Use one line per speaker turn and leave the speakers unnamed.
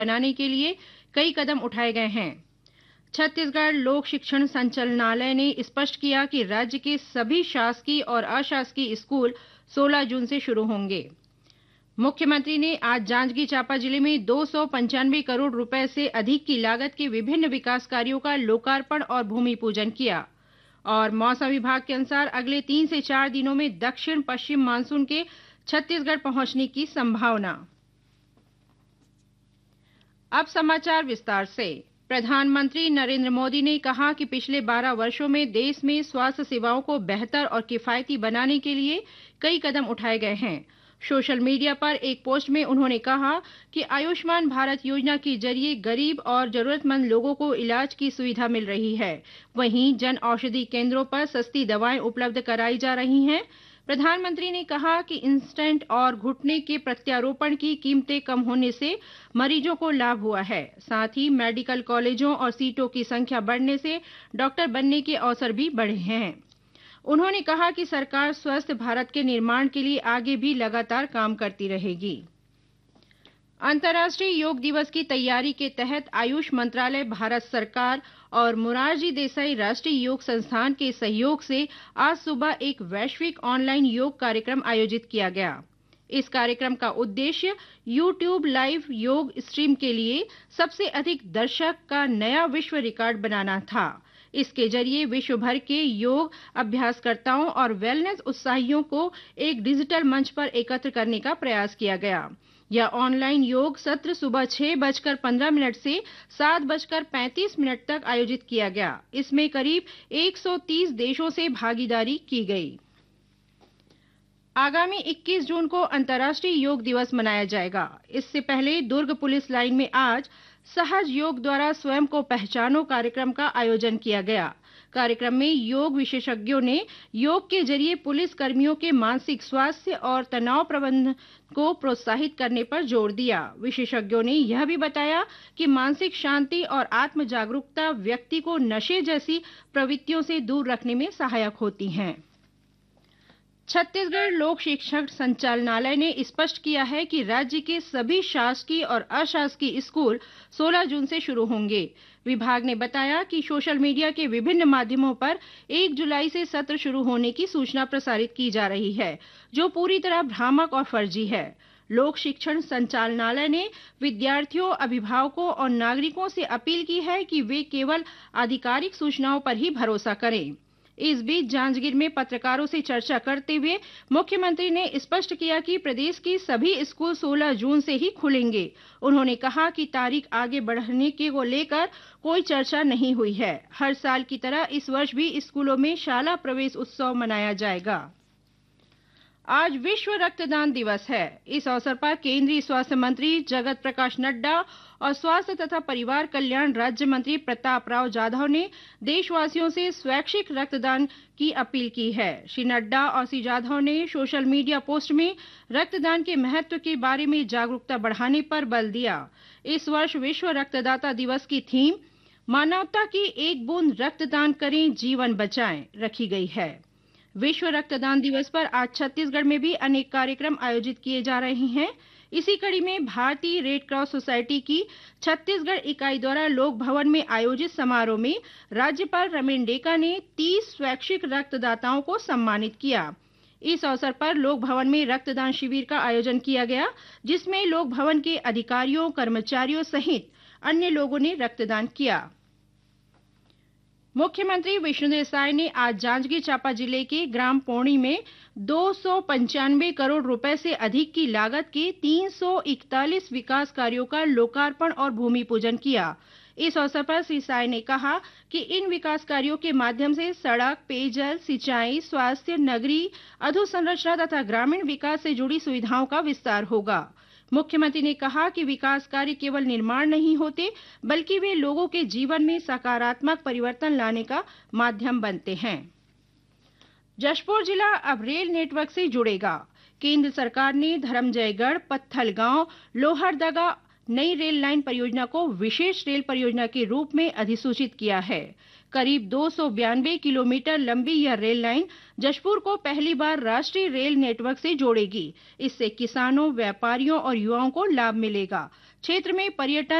बनाने के लिए कई कदम उठाए गए हैं। छत्तीसगढ़ लोक शिक्षण संचालनालय ने स्पष्ट किया कि राज्य के सभी शासकीय और अशासकीय स्कूल 16 जून से शुरू होंगे। मुख्यमंत्री ने आज जांजगीर चांपा जिले में 295 करोड़ रुपए से अधिक की लागत के विभिन्न विकास कार्यों का लोकार्पण और भूमि पूजन किया। और मौसम विभाग के अनुसार अगले 3 से 4 दिनों में दक्षिण पश्चिम मानसून के छत्तीसगढ़ पहुंचने की संभावना। अब समाचार विस्तार से। प्रधानमंत्री नरेंद्र मोदी ने कहा कि पिछले 12 वर्षों में देश में स्वास्थ्य सेवाओं को बेहतर और किफायती बनाने के लिए कई कदम उठाए गए हैं। सोशल मीडिया पर एक पोस्ट में उन्होंने कहा कि आयुष्मान भारत योजना के जरिए गरीब और जरूरतमंद लोगों को इलाज की सुविधा मिल रही है। वहीं जन औषधि केंद्रों पर सस्ती दवाएं उपलब्ध कराई जा रही हैं। प्रधानमंत्री ने कहा कि इंस्टेंट और घुटने के प्रत्यारोपण की कीमतें कम होने से मरीजों को लाभ हुआ है। साथ ही मेडिकल कॉलेजों और सीटों की संख्या बढ़ने से डॉक्टर बनने के अवसर भी बढ़े हैं। उन्होंने कहा कि सरकार स्वस्थ भारत के निर्माण के लिए आगे भी लगातार काम करती रहेगी। अंतर्राष्ट्रीय योग दिवस की तैयारी के तहत आयुष मंत्रालय, भारत सरकार और मोरारजी देसाई राष्ट्रीय योग संस्थान के सहयोग से आज सुबह एक वैश्विक ऑनलाइन योग कार्यक्रम आयोजित किया गया। इस कार्यक्रम का उद्देश्य यूट्यूब लाइव योग स्ट्रीम के लिए सबसे अधिक दर्शक का नया विश्व रिकॉर्ड बनाना था। इसके जरिए विश्व भर के योग अभ्यासकर्ताओं और वेलनेस उत्साहियों को एक डिजिटल मंच पर एकत्र करने का प्रयास किया गया। यह ऑनलाइन योग सत्र सुबह 6:15 से 7:35 तक आयोजित किया गया। इसमें करीब 130 देशों से भागीदारी की गई। आगामी 21 जून को अंतर्राष्ट्रीय योग दिवस मनाया जाएगा। इससे पहले दुर्ग पुलिस लाइन में आज सहज योग द्वारा स्वयं को पहचानो कार्यक्रम का आयोजन किया गया। कार्यक्रम में योग विशेषज्ञों ने योग के जरिए पुलिस कर्मियों के मानसिक स्वास्थ्य और तनाव प्रबंधन को प्रोत्साहित करने पर जोर दिया। विशेषज्ञों ने यह भी बताया कि मानसिक शांति और आत्म जागरूकता व्यक्ति को नशे जैसी प्रवृत्तियों से दूर रखने में सहायक होती हैं। छत्तीसगढ़ लोक शिक्षण संचालनालय ने स्पष्ट किया है कि राज्य के सभी शासकीय और अशासकीय स्कूल 16 जून से शुरू होंगे। विभाग ने बताया कि सोशल मीडिया के विभिन्न माध्यमों पर 1 जुलाई से सत्र शुरू होने की सूचना प्रसारित की जा रही है, जो पूरी तरह भ्रामक और फर्जी है। लोक शिक्षण संचालनालय ने विद्यार्थियों, अभिभावकों और नागरिकों से अपील की है कि वे केवल आधिकारिक सूचनाओं पर ही भरोसा करें। इस बीच जांजगीर में पत्रकारों से चर्चा करते हुए मुख्यमंत्री ने स्पष्ट किया कि प्रदेश के सभी स्कूल 16 जून से ही खुलेंगे। उन्होंने कहा कि तारीख आगे बढ़ाने को लेकर कोई चर्चा नहीं हुई है। हर साल की तरह इस वर्ष भी स्कूलों में शाला प्रवेश उत्सव मनाया जाएगा। आज विश्व रक्तदान दिवस है। इस अवसर पर केंद्रीय स्वास्थ्य मंत्री जगत प्रकाश नड्डा और स्वास्थ्य तथा परिवार कल्याण राज्य मंत्री प्रतापराव जाधव ने देशवासियों से स्वैच्छिक रक्तदान की अपील की है। श्री नड्डा और श्री जाधव ने सोशल मीडिया पोस्ट में रक्तदान के महत्व के बारे में जागरूकता बढ़ाने पर बल दिया। इस वर्ष विश्व रक्तदाता दिवस की थीम मानवता की एक बूंद रक्तदान करें, जीवन बचाएं रखी गई है। विश्व रक्तदान दिवस पर आज छत्तीसगढ़ में भी अनेक कार्यक्रम आयोजित किए जा रहे हैं। इसी कड़ी में भारतीय रेड क्रॉस सोसाइटी की छत्तीसगढ़ इकाई द्वारा लोक भवन में आयोजित समारोह में राज्यपाल रमेन डेका ने 30 स्वैच्छिक रक्तदाताओं को सम्मानित किया। इस अवसर पर लोक भवन में रक्तदान शिविर का आयोजन किया गया, जिसमें लोक भवन के अधिकारियों, कर्मचारियों सहित अन्य लोगों ने रक्तदान किया। मुख्यमंत्री विष्णुदेव साय ने आज जांजगीर चांपा जिले के ग्राम पौड़ी में 295 करोड़ रुपए से अधिक की लागत के 341 विकास कार्यों का लोकार्पण और भूमि पूजन किया। इस अवसर पर श्री साय ने कहा कि इन विकास कार्यों के माध्यम से सड़क, पेयजल, सिंचाई, स्वास्थ्य, नगरीय अधोसंरचना तथा ग्रामीण विकास से जुड़ी सुविधाओं का विस्तार होगा। मुख्यमंत्री ने कहा कि विकास कार्य केवल निर्माण नहीं होते, बल्कि वे लोगों के जीवन में सकारात्मक परिवर्तन लाने का माध्यम बनते हैं। जशपुर जिला अब रेल नेटवर्क से जुड़ेगा। केंद्र सरकार ने धरमजयगढ़, पत्थलगांव, लोहरदगा नई रेल लाइन परियोजना को विशेष रेल परियोजना के रूप में अधिसूचित किया है। करीब 292 किलोमीटर लंबी यह रेल लाइन जशपुर को पहली बार राष्ट्रीय रेल नेटवर्क से जोड़ेगी। इससे किसानों, व्यापारियों और युवाओं को लाभ मिलेगा। क्षेत्र में पर्यटन